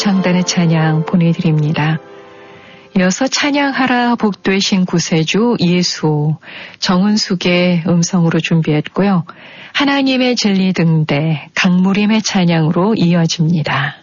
합창단의 찬양 보내드립니다. 이어서 찬양하라 복되신 구세주 예수, 정은숙의 음성으로 준비했고요. 하나님의 진리 등대, 강무림의 찬양으로 이어집니다.